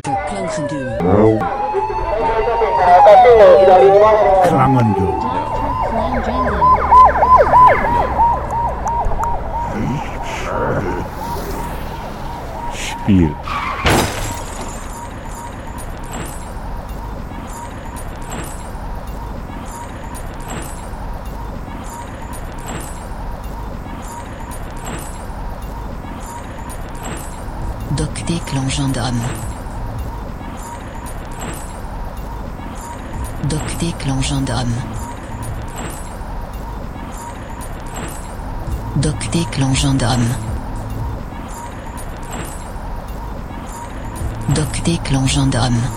Klangendoe. Klangendoe. Spiel. Docté clan gendarme. Docté clan gendarme. Docté clan gendarme. Docté clan gendarme.